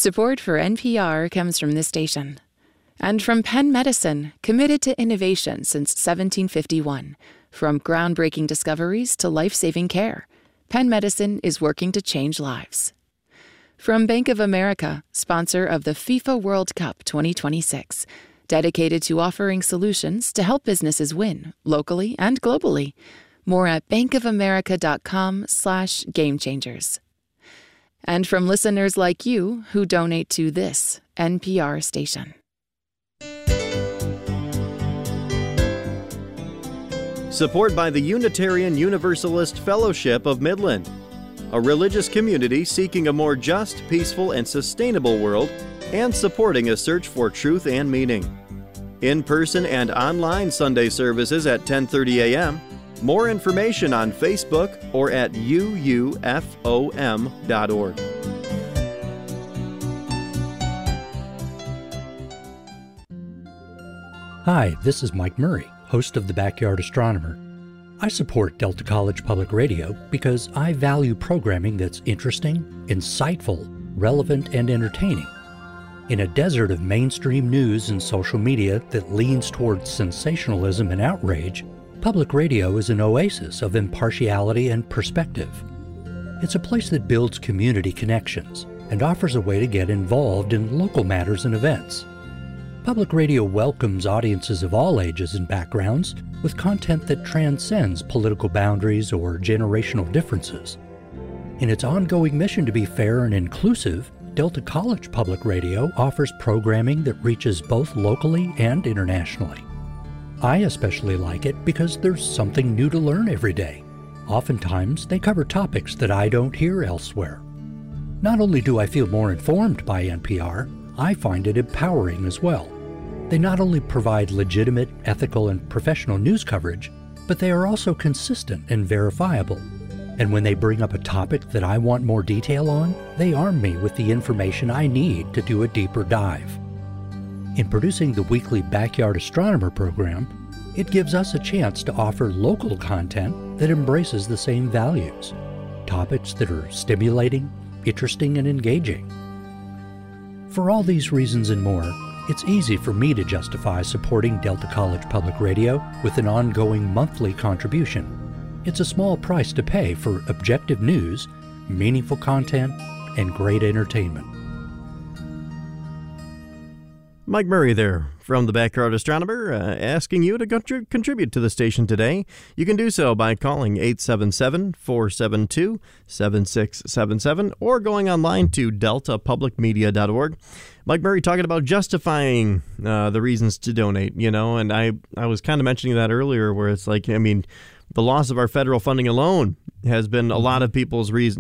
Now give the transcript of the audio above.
Support for NPR comes from this station. And from Penn Medicine, committed to innovation since 1751. From groundbreaking discoveries to life-saving care, Penn Medicine is working to change lives. From Bank of America, sponsor of the FIFA World Cup 2026, dedicated to offering solutions to help businesses win, locally and globally. More at bankofamerica.com/gamechangers. And from listeners like you who donate to this NPR station. Support by the Unitarian Universalist Fellowship of Midland, a religious community seeking a more just, peaceful, and sustainable world, and supporting a search for truth and meaning. In-person and online Sunday services at 10:30 a.m. More information on Facebook or at uufom.org. Hi, this is Mike Murray, host of The Backyard Astronomer. I support Delta College Public Radio because I value programming that's interesting, insightful, relevant, and entertaining. In a desert of mainstream news and social media that leans towards sensationalism and outrage, public radio is an oasis of impartiality and perspective. It's a place that builds community connections and offers a way to get involved in local matters and events. Public radio welcomes audiences of all ages and backgrounds with content that transcends political boundaries or generational differences. In its ongoing mission to be fair and inclusive, Delta College Public Radio offers programming that reaches both locally and internationally. I especially like it because there's something new to learn every day. Oftentimes, they cover topics that I don't hear elsewhere. Not only do I feel more informed by NPR, I find it empowering as well. They not only provide legitimate, ethical, and professional news coverage, but they are also consistent and verifiable. And when they bring up a topic that I want more detail on, they arm me with the information I need to do a deeper dive. In producing the weekly Backyard Astronomer program, it gives us a chance to offer local content that embraces the same values, topics that are stimulating, interesting, and engaging. For all these reasons and more, it's easy for me to justify supporting Delta College Public Radio with an ongoing monthly contribution. It's a small price to pay for objective news, meaningful content, and great entertainment. Mike Murray there from the Backyard Astronomer, asking you to contribute to the station today. You can do so by calling 877-472-7677 or going online to deltapublicmedia.org. Mike Murray talking about justifying the reasons to donate, and I was kind of mentioning that earlier where it's like, the loss of our federal funding alone has been a lot of people's reason